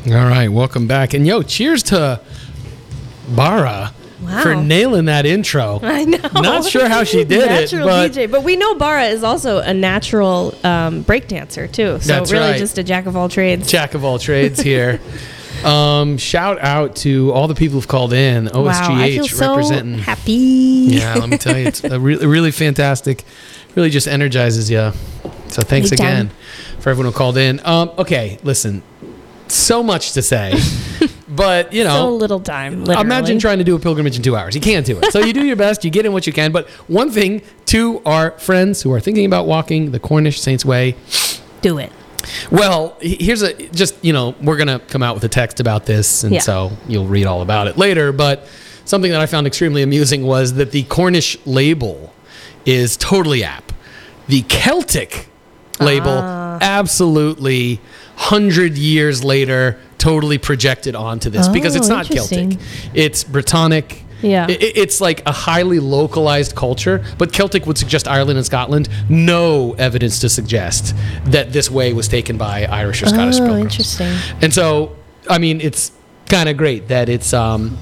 All right, welcome back. And cheers to Bara for nailing that intro. I know. Not sure how she did natural it, DJ. But we know Bara is also a natural breakdancer, too. So That's really right. just a jack of all trades. Jack of all trades here. Shout out to all the people who've called in. OSGH Wow, I feel so representing. happy. Yeah, let me tell you, it's a really fantastic. Really just energizes you. So thanks Anytime. again for everyone who called in. Okay, listen, so much to say, but So little time, literally. imagine trying to do a pilgrimage in 2 hours. You can't do it. So you do your best. You get in what you can. But one thing to our friends who are thinking about walking the Cornish Saints Way, do it. well, here's we're going to come out with a text about this, and so you'll read all about it later. But something that I found extremely amusing was that the Cornish label is totally apt. The Celtic label, absolutely 100 years later, totally projected onto this because it's not Celtic. It's Brittonic. Yeah. It's like a highly localized culture, but Celtic would suggest Ireland and Scotland. No evidence to suggest that this way was taken by Irish or Scottish pilgrims. Interesting. And so, I mean, it's kind of great that it's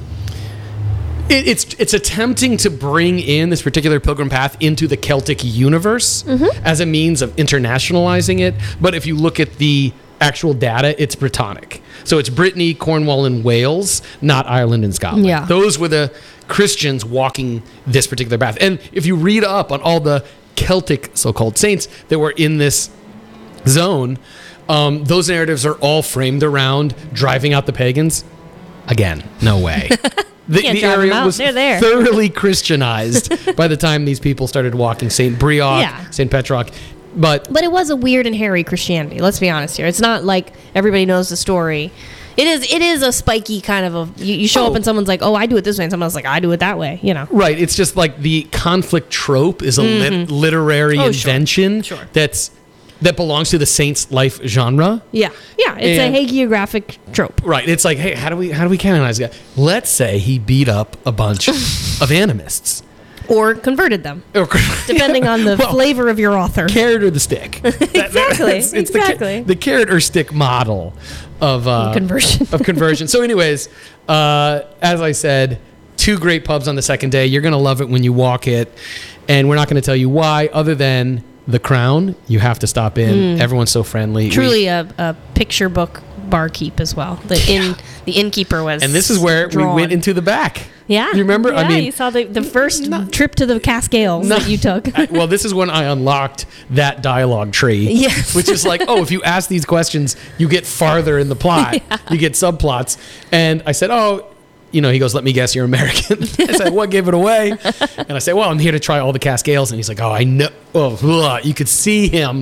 attempting to bring in this particular pilgrim path into the Celtic universe as a means of internationalizing it. But if you look at the actual data, it's Brittonic. So it's Brittany, Cornwall, and Wales, not Ireland and Scotland. Yeah. Those were the Christians walking this particular path. And if you read up on all the Celtic so-called saints that were in this zone, those narratives are all framed around driving out the pagans. Again, no way. The area was thoroughly Christianized by the time these people started walking St. Breoch, St. Petroc. But it was a weird and hairy Christianity. Let's be honest here. It's not like everybody knows the story. It is a spiky kind of you show up and someone's like, oh, I do it this way, and someone's like, I do it that way. Right. It's just like the conflict trope is a literary invention that belongs to the saint's life genre. Yeah. It's a hagiographic trope. Right. It's like, hey, how do we canonize the guy? Let's say he beat up a bunch of animists. Or converted them, depending on the flavor of your author. Carrot or the stick. Exactly. It's the carrot or stick model of conversion. So anyways, as I said, 2 great pubs on the second day. You're going to love it when you walk it. And we're not going to tell you why, other than the Crown. You have to stop in. Everyone's so friendly. Truly a picture book barkeep as well. The innkeeper was. And this is where drawn. we went into the back. Yeah. You remember? Yeah, you saw the first trip to the Cascales that you took. Well, this is when I unlocked that dialogue tree. Yes. Which is like, if you ask these questions, you get farther in the plot. Yeah. You get subplots. And I said, he goes, let me guess, you're American. I said, what gave it away? And I said, well, I'm here to try all the Cascales. And he's like, I know. You could see him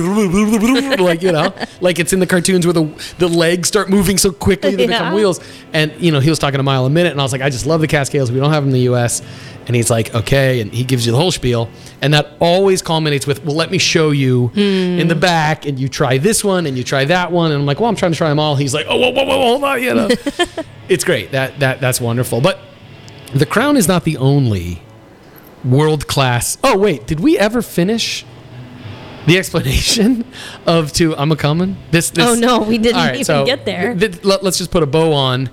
like it's in the cartoons where the legs start moving so quickly they become wheels. And, he was talking a mile a minute. And I was like, I just love the Cascales. We don't have them in the U.S. And he's like, okay. And he gives you the whole spiel. And that always culminates with, well, let me show you in the back. And you try this one and you try that one. And I'm like, well, I'm trying to try them all. He's like, whoa, hold on, It's great. That's wonderful. But the Crown is not the only world-class. Oh, wait. Did we ever finish the explanation of To I'm a Comin'? This. Oh, no. We didn't even get there. Let's just put a bow on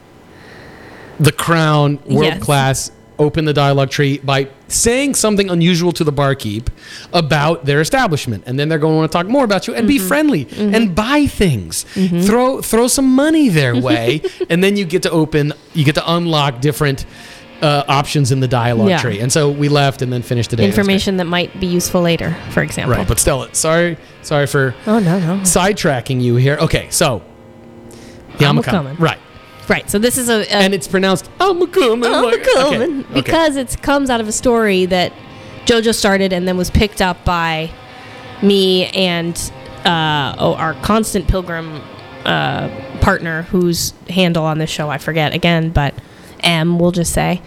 the Crown, world-class, open the dialogue tree by saying something unusual to the barkeep about their establishment. And then they're going to want to talk more about you and be friendly and buy things. Throw some money their way. And then you get to unlock different options in the dialogue tree. And so we left and then finished today. Information that might be useful later, for example. Right. But Stella, sorry for sidetracking you here. Okay. So the I'm a Comin'. Right, so this is and it's pronounced I'm a Comin'. Because it comes out of a story that JoJo started and then was picked up by me and our constant pilgrim partner, whose handle on this show I forget again, but M, we'll just say.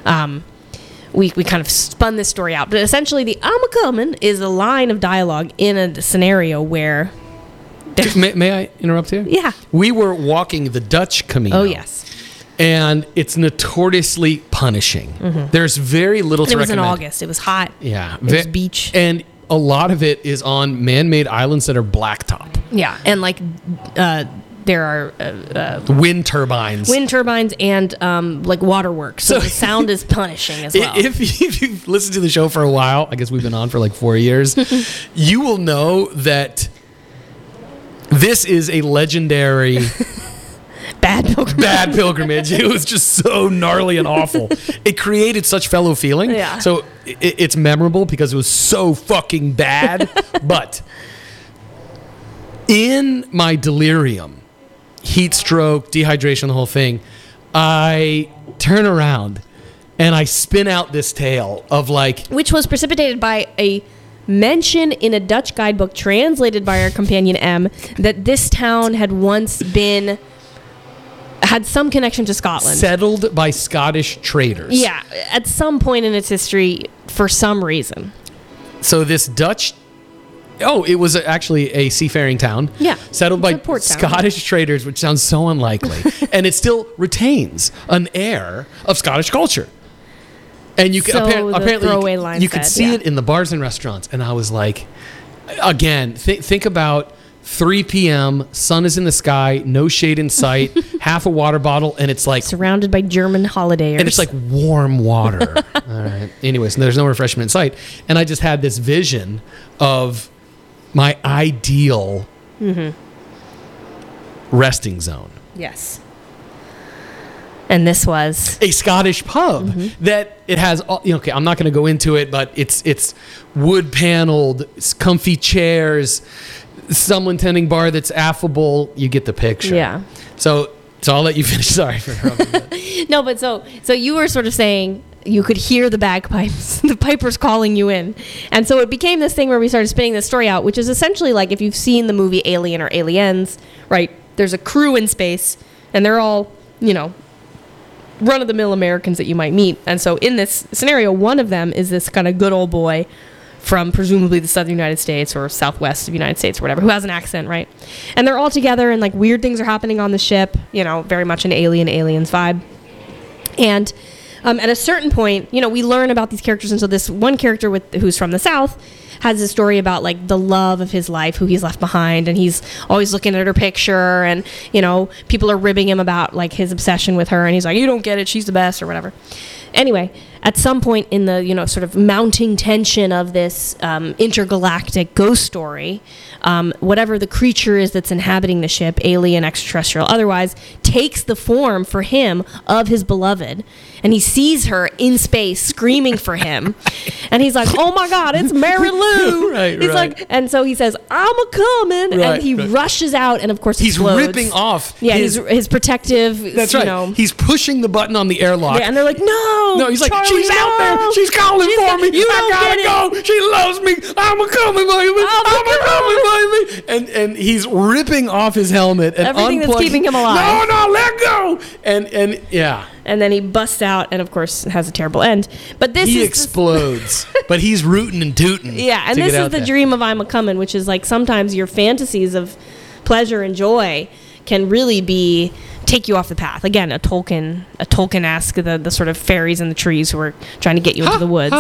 We kind of spun this story out, but essentially the I'm a Comin' is a line of dialogue in a scenario where. May I interrupt here? Yeah. We were walking the Dutch Camino. Oh, yes. And it's notoriously punishing. There's very little to recommend. It was in August. It was hot. Yeah. It was beach. And a lot of it is on man-made islands that are blacktop. Yeah. And like there are wind turbines. And like waterworks. So the sound is punishing as well. If you've listened to the show for a while, I guess we've been on for like 4 years, you will know that this is a legendary bad pilgrimage. It was just so gnarly and awful. It created such fellow feeling. Yeah. So it's memorable because it was so fucking bad. But in my delirium, heat stroke, dehydration, the whole thing, I turn around and I spin out this tale of like... Which was precipitated by a mention in a Dutch guidebook translated by our companion M that this town had once had some connection to Scotland. Settled by Scottish traders. Yeah, at some point in its history for some reason. So this Dutch... Oh, it was actually a seafaring town. Yeah. Settled by Scottish traders, which sounds so unlikely. And it still retains an air of Scottish culture. And you could apparently you could see it in the bars and restaurants. And I was like, again, think about 3 p.m., sun is in the sky, no shade in sight, half a water bottle, and it's like... Surrounded by German holidayers. And it's like warm water. All right. Anyways, there's no refreshment in sight. And I just had this vision of my ideal resting zone. Yes. And this was a Scottish pub that it has. Okay, I'm not going to go into it, but it's wood paneled, comfy chairs, someone tending bar that's affable. You get the picture. Yeah. So I'll let you finish. Sorry for interrupting. No, but so you were sort of saying you could hear the bagpipes, the pipers calling you in. And so it became this thing where we started spinning this story out, which is essentially like if you've seen the movie Alien or Aliens, right? There's a crew in space and they're all, run-of-the-mill Americans that you might meet. And so in this scenario, one of them is this kind of good old boy from presumably the southern United States or southwest of the United States or whatever, who has an accent, right? And they're all together and like weird things are happening on the ship, very much an Aliens vibe. And at a certain point, we learn about these characters. And so this one character who's from the South has a story about like the love of his life, who he's left behind. And he's always looking at her picture and, people are ribbing him about like his obsession with her. And he's like, you don't get it. She's the best or whatever. Anyway, at some point in the, sort of mounting tension of this intergalactic ghost story, whatever the creature is that's inhabiting the ship, alien, extraterrestrial, otherwise, takes the form for him of his beloved. And he sees her in space screaming for him. And he's like, oh my God, it's Mary Lou. He's like, and so he says, I'm a-coming. And he rushes out and of course he's explodes. Ripping off. Yeah, his protective. That's right. He's pushing the button on the airlock. Yeah, and they're like, no, he's like, Charlie, she's out there. She's calling for me. I gotta go. She loves me. I'm a-coming, baby. I'm a-coming, baby. And he's ripping off his helmet and everything that's keeping him alive. No, let go. And yeah. And then he busts out and, of course, has a terrible end. But he explodes. But he's rooting and tooting. Yeah, and this is the dream of I'm a-coming, which is like sometimes your fantasies of pleasure and joy can really take you off the path. Again, a Tolkien-esque, the sort of fairies in the trees who are trying to get you into the woods.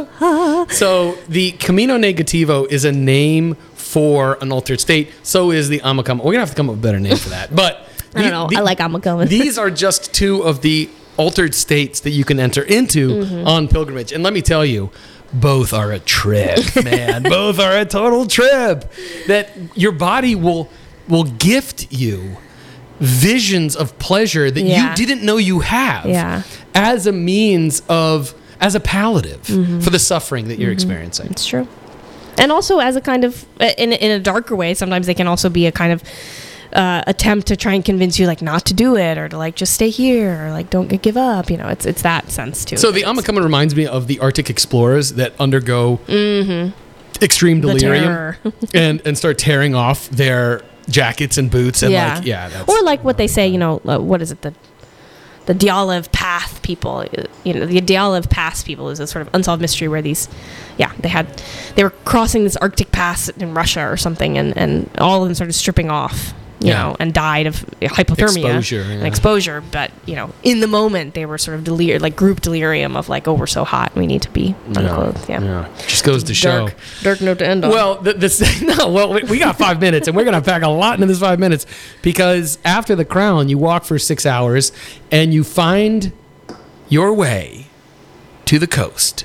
So the Camino Negativo is a name for an altered state. So is the I'm a-coming. We're going to have to come up with a better name for that. But... I don't know. I like I'm a-coming. These are just two of the altered states that you can enter into on pilgrimage. And let me tell you, both are a trip, man. Both are a total trip. That your body will gift you visions of pleasure that you didn't know you have as a means of, as a palliative for the suffering that you're experiencing. It's true. And also as a kind of, in a darker way, sometimes they can also be a kind of attempt to try and convince you like not to do it or to like just stay here or like don't give up. It's that sense too. So the I'm a-coming reminds me of the Arctic explorers that undergo extreme delirium and start tearing off their jackets and boots and or like what they say, what is it, the Dyatlov Path people, the Dyatlov Pass people is a sort of unsolved mystery where they were crossing this Arctic pass in Russia or something and all of them started stripping off you know, and died of hypothermia Exposure, exposure. But, you know, in the moment, they were sort of like group delirium of like, oh, we're so hot, we need to be unclothed. Yeah. Just goes to show. Dark note to end on. Well, we got 5 minutes, and we're going to pack a lot into this 5 minutes, because after the Crown, you walk for 6 hours, and you find your way to the coast.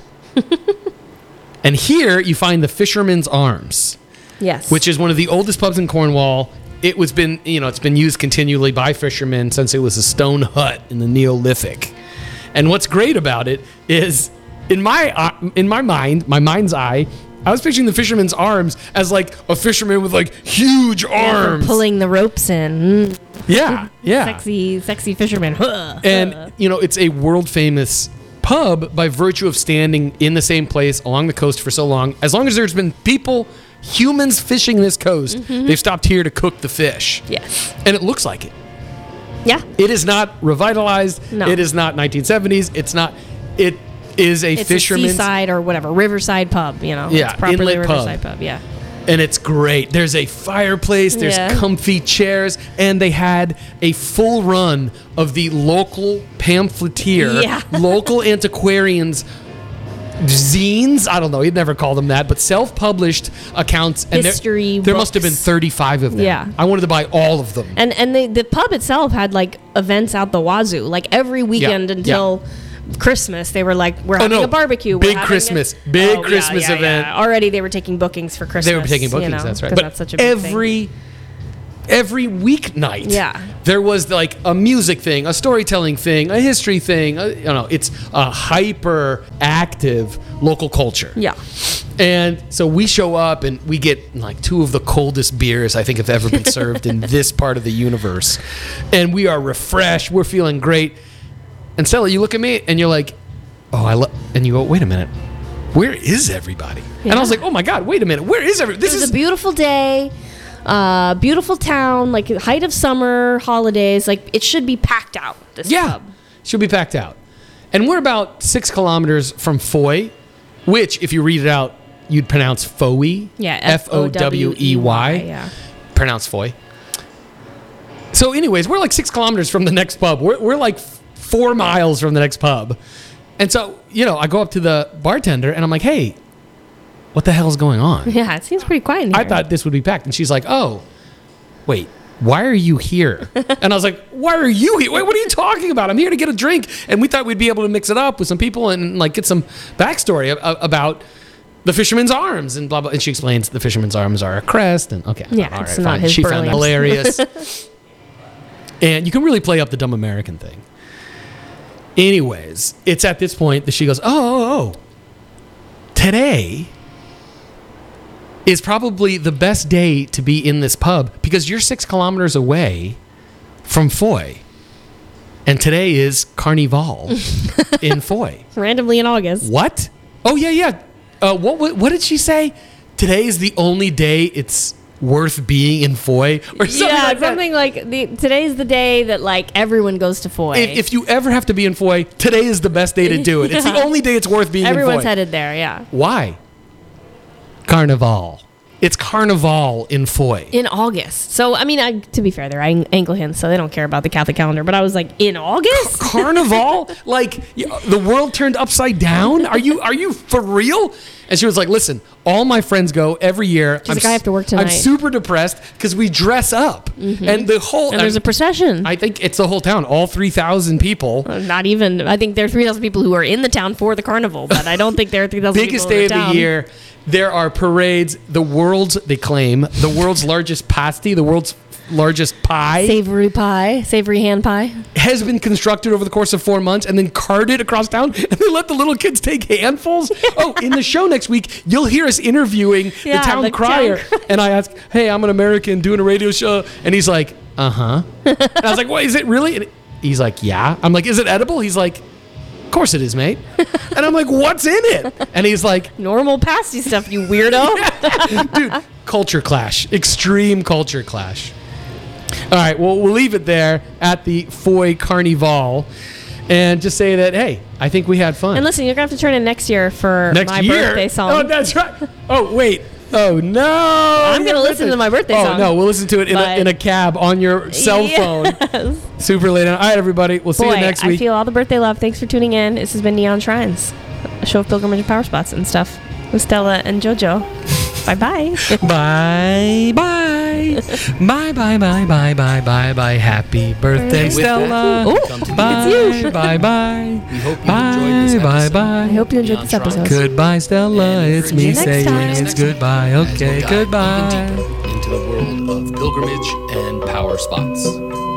And here you find the Fisherman's Arms. Yes. Which is one of the oldest pubs in Cornwall. It's been used continually by fishermen since it was a stone hut in the Neolithic. And what's great about it is, in my mind's eye, I was picturing the Fisherman's Arms as like a fisherman with like huge arms, pulling the ropes in. Yeah. Sexy fisherman. And it's a world famous pub by virtue of standing in the same place along the coast for so long. As long as there's been humans fishing this coast, they've stopped here to cook the fish. Yes. And it looks like it. Yeah. It is not revitalized. No. It is not 1970s. It is a fisherman's... seaside or whatever, riverside pub, Yeah, it's properly inlet riverside pub. Yeah. And it's great. There's a fireplace, there's comfy chairs, and they had a full run of the local pamphleteer, local antiquarians zines. I don't know, you'd never call them that, but self-published accounts. And history there must have been 35 of them. Yeah. I wanted to buy all of them. And the pub itself had like events out the wazoo, like every weekend until Christmas. They were like, we're having a barbecue. Big Christmas event. Already they were taking bookings for Christmas. They were taking bookings, that's right. But that's such a big thing. Every weeknight, there was like a music thing, a storytelling thing, a history thing. It's a hyper active local culture. Yeah. And so we show up and we get like 2 of the coldest beers I think have ever been served in this part of the universe. And we are refreshed. We're feeling great. And Stella, you look at me and you're like, and you go, wait a minute, where is everybody? Yeah. And I was like, oh my God, wait a minute, where is everybody? This is a beautiful day. Beautiful town, like height of summer, holidays, like it should be packed out. This pub should be packed out. And we're about 6 kilometers from Foy, which if you read it out, you'd pronounce Fowey. Yeah, F-O-W-E-Y. Yeah. Pronounce Foy. So anyways, we're like 6 kilometers from the next pub. We're like 4 miles from the next pub. And so, I go up to the bartender and I'm like, hey, what the hell's going on? Yeah, it seems pretty quiet in here. I thought this would be packed. And she's like, oh, wait, why are you here? And I was like, why are you here? Wait, what are you talking about? I'm here to get a drink. And we thought we'd be able to mix it up with some people and like get some backstory about the Fisherman's Arms and blah, blah. And she explains the Fisherman's Arms are a crest. And okay. Yeah, it's not his She found that Burlington. hilarious. And you can really play up the dumb American thing. Anyways, it's at this point that she goes, oh, today is probably the best day to be in this pub because you're 6 kilometers away from Foy. And today is Carnival in Foy. Randomly in August. What? Oh, yeah. What did she say? Today is the only day it's worth being in Foy or something like that. Something like today's the day that like everyone goes to Foy. If you ever have to be in Foy, today is the best day to do it. It's the only day it's worth being in Foy. Everyone's headed there, yeah. Why? Carnival. It's Carnival in Foy. In August. So, I mean, to be fair, they're Anglicans, so they don't care about the Catholic calendar. But I was like, in August? Carnival? Like, the world turned upside down? Are you for real? And she was like, listen, all my friends go every year. She's like, I have to work tonight. I'm super depressed because we dress up. Mm-hmm. And there's a procession. I think it's the whole town, all 3,000 people. Not even. I think there are 3,000 people who are in the town for the carnival, but I don't think there are 3,000 people Biggest in the day of the year. There are parades. They claim, the world's largest pasty, the world's largest pie. Savory hand pie. Has been constructed over the course of 4 months and then carted across town. And they let the little kids take handfuls. In the show next week, you'll hear us interviewing the town crier. And I ask, hey, I'm an American doing a radio show. And he's like, uh-huh. And I was like, what, is it really? And he's like, yeah. I'm like, is it edible? He's like, of course it is, mate. And I'm like, what's in it? And he's like, normal pasty stuff, you weirdo. Dude, culture clash. Extreme culture clash. All right, well, we'll leave it there at the Foy Carnival and just say that, hey, I think we had fun. And listen, you're going to have to turn in next year for my birthday song. Oh, that's right. Oh, wait. Oh no! I'm going to listen to my birthday song. Oh no, we'll listen to it But- in a cab on your cell phone. Yes. Super late. All right, everybody. We'll see Boy, you next I week. feel all the birthday love. Thanks for tuning in. This has been Neon Shrines, a show of pilgrimage and power spots and stuff with Stella and JoJo. Bye-bye. Bye bye. Bye bye bye bye bye bye bye. Happy birthday, With Stella. that, Oh, come to the Bye it's you. bye bye. We hope you Bye enjoyed this bye episode. bye. I hope you enjoyed this episode. Goodbye, Stella. And It's see me you next saying time. it's goodbye. As we'll Okay, dive goodbye. even deeper into the world of pilgrimage and power spots.